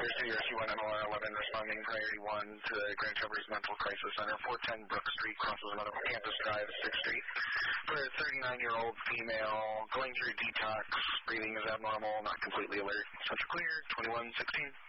CRC 1 MLR 11 responding priority 1 to Grand Traverse Mental Crisis Center, 410 Brook Street, crosses another Campus Drive, 6th Street. For a 39-year-old female going through detox, breathing is abnormal, not completely alert. Central clear, 2116.